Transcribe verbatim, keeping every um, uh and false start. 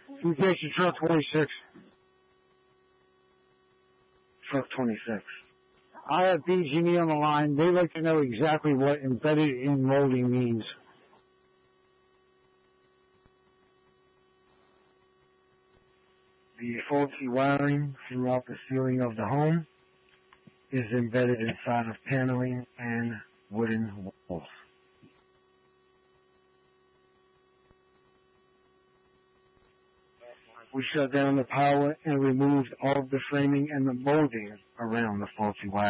Station truck twenty-six. Truck twenty-six. I have B G and E on the line. They'd like to know exactly what embedded in molding means. The faulty wiring throughout the ceiling of the home is embedded inside of paneling and wooden walls. We shut down the power and removed all of the framing and the molding around the faulty wiring.